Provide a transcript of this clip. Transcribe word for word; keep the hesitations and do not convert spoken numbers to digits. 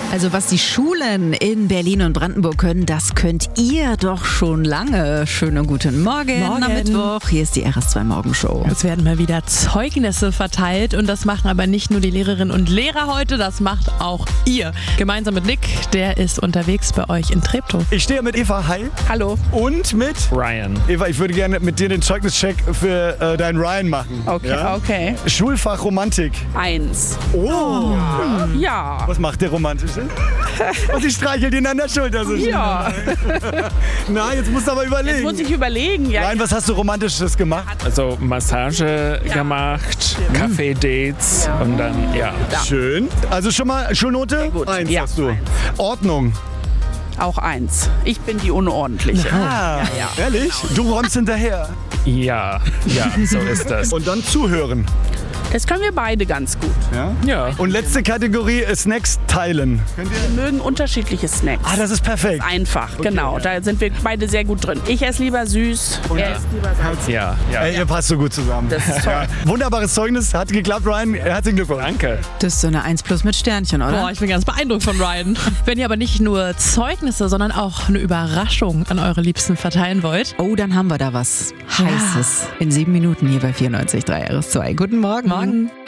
Also was die Schulen in Berlin und Brandenburg können, das könnt ihr doch schon lange. Schönen guten Morgen, Morgen. am Mittwoch. Hier ist die R S zwei Morgenshow. Es werden mal wieder Zeugnisse verteilt und das machen aber nicht nur die Lehrerinnen und Lehrer heute, das macht auch ihr. Gemeinsam mit Nick, der ist unterwegs bei euch in Treptow. Ich stehe mit Eva, hi. Hallo. Und mit Ryan. Eva, ich würde gerne mit dir den Zeugnischeck für äh, deinen Ryan machen. Okay, Ja? okay. Schulfach Romantik. Eins. Oh. Ja. Was macht der Romantische? Und sie streichelt ihn an der Schulter. So schön. Ja. Na, jetzt musst du aber überlegen. Jetzt muss ich überlegen. Ja, Ryan, was hast du Romantisches gemacht? Also Massage gemacht, Kaffee-Dates und dann, ja. Schön. Also schon mal Schulnote? gut. Eins Ja, hast du. eins. Ordnung. auch eins. Ich bin die Unordentliche. Ah, ja. ehrlich? Du räumst hinterher. Ja, ja, so ist das. Und dann zuhören. Das können wir beide ganz gut. Ja? Ja. Und letzte Kategorie, äh, Snacks teilen. Wir mögen unterschiedliche Snacks. Ah, das ist perfekt. Einfach, genau. Da sind wir beide sehr gut drin. Ich esse lieber süß, er isst lieber salzig. Ja, ja. Ey, ihr passt so gut zusammen. Das ist toll. Ja. Wunderbares Zeugnis, hat geklappt, Ryan. Herzlichen Glückwunsch. Danke. Das ist so eine eins plus mit Sternchen, oder? Boah, ich bin ganz beeindruckt von Ryan. Wenn ihr aber nicht nur Zeugnisse, sondern auch eine Überraschung an eure Liebsten verteilen wollt. Oh, dann haben wir da was Heißes. In sieben Minuten hier bei vierundneunzig Komma drei R S zwei. Guten Morgen. Morgen.